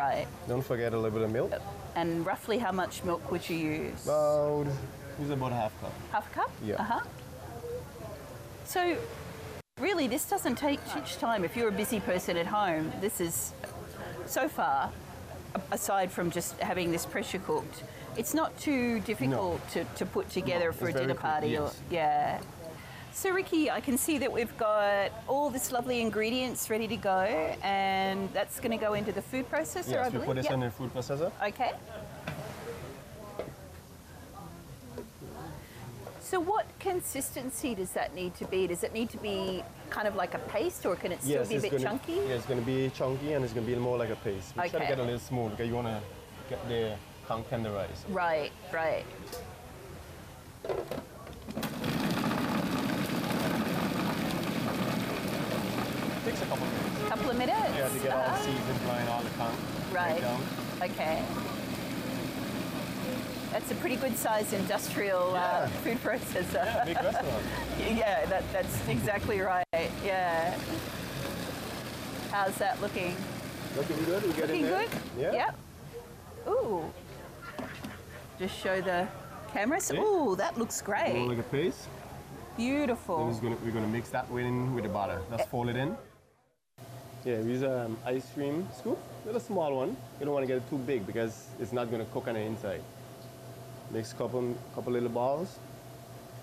Right. Don't forget a little bit of milk. And roughly how much milk would you use? Use about a half cup. Half a cup? Yeah. So really this doesn't take much time. If you're a busy person at home, this is, so far, aside from just having this pressure cooked, it's not too difficult to put together for a dinner party. Yes. Yeah. So Ricky, I can see that we've got all this lovely ingredients ready to go, and that's going to go into the food processor, Yes, I believe? we put this in the food processor. Okay. So what consistency does that need to be? Does it need to be kind of like a paste, or can it still be a bit chunky? Yeah, it's going to be chunky and it's going to be more like a paste. We try to get a little smooth because you want to get the tongue tenderized. Right, right. Takes a couple of minutes. Couple of minutes? Yeah, to get all the seasons going, all the tongue. Right. Okay. That's a pretty good sized industrial food processor. Yeah, big restaurant. Yeah, that's exactly right. Yeah. How's that looking? Looking good. We get Looking in there. good? Yeah. Yep. Ooh. Just show the cameras. Ooh, that looks great. More like a paste. Beautiful. Then we're gonna mix that in with the butter. Just fold it in. Yeah, we use an ice cream scoop, a little small one. You don't want to get it too big because it's not gonna cook on the inside. Mix couple little balls.